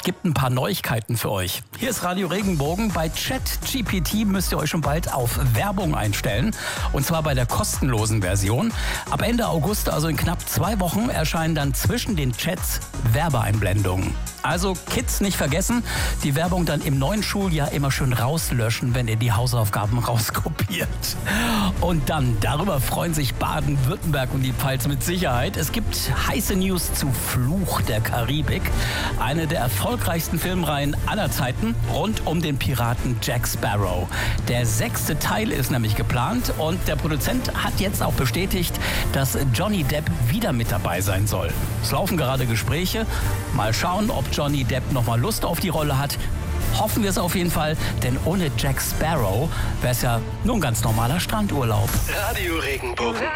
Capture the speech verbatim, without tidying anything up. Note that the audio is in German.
gibt ein paar Neuigkeiten für euch. Hier ist Radio Regenbogen. Bei ChatGPT müsst ihr euch schon bald auf Werbung einstellen. Und zwar bei der kostenlosen Version. Ab Ende August, also in knapp zwei Wochen, erscheinen dann zwischen den Chats Werbeeinblendungen. Also Kids nicht vergessen, die Werbung dann im neuen Schuljahr immer schön rauslöschen, wenn ihr die Hausaufgaben rauskopiert. Und dann, darüber freuen sich Baden-Württemberg und die Pfalz mit Sicherheit. Es gibt heiße News zu Fluch der Karibik. Eine der erfolgreichsten Filmreihen aller Zeiten rund um den Piraten Jack Sparrow. Der sechste Teil ist nämlich geplant und der Produzent hat jetzt auch bestätigt, dass Johnny Depp wieder mit dabei sein soll. Es laufen gerade Gespräche. Mal schauen, ob Johnny Depp noch mal Lust auf die Rolle hat. Hoffen wir es auf jeden Fall, denn ohne Jack Sparrow wäre es ja nur ein ganz normaler Strandurlaub. Radio Regenbogen.